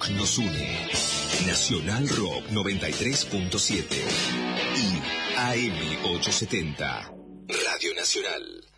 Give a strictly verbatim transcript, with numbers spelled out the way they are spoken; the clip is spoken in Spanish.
rock nos une. Nacional Rock noventa y tres punto siete y A M ochocientos setenta. Radio Nacional.